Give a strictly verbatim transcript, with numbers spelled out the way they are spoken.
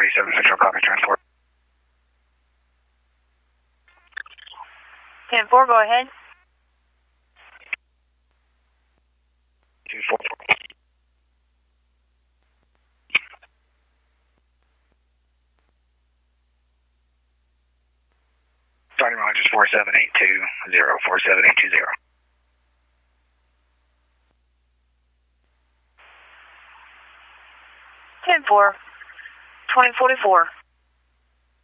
seven Central, copy transport. ten four, go ahead. two four four. Starting Rogers four seven eight two zero, four seven eight two zero. ten four, twenty forty-four.